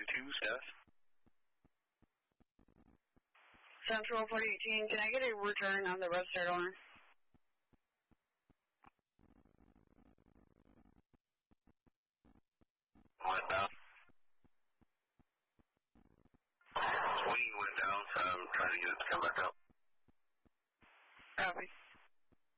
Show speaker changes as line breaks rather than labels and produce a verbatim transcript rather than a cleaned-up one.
two, Seth.
Central four eighteen, can I get a return on the registered owner?
Went down. Swing went down, so I'm trying to get it to come back up.
Copy.